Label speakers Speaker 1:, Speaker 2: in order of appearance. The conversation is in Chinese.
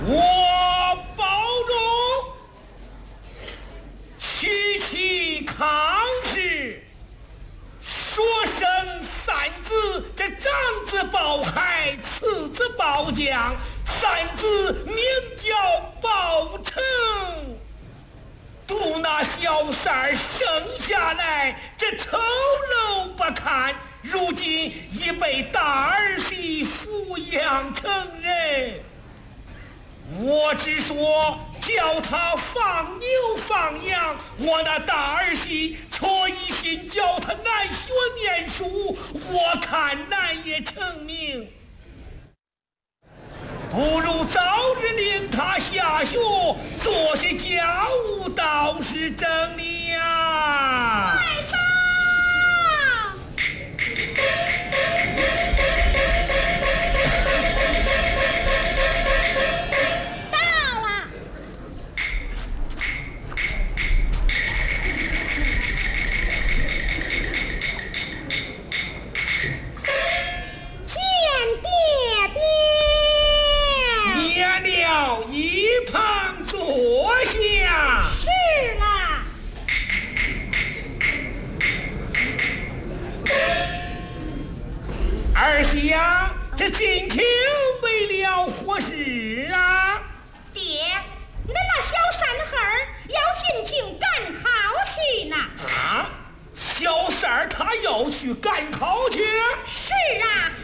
Speaker 1: 我保重，七七抗日，说声三字，这长子保海，次子保江，三子名叫保成。独那小三儿生下来，这丑陋不堪，如今已被大儿媳抚养成人。我只说叫他放牛放羊，我那大儿媳却一心叫他难学念书，我看难也成名。不如早日令他下学，做些家务倒是真理呀。
Speaker 2: 快走！到了。见爹爹。
Speaker 1: 免了一旁坐下。
Speaker 2: 是啦。
Speaker 1: 儿媳呀，这今天为了何事啊？
Speaker 2: 爹，恁那小三孩儿要进京赶考去呢。
Speaker 1: 啊，小三儿他要去赶考去？
Speaker 2: 是啊。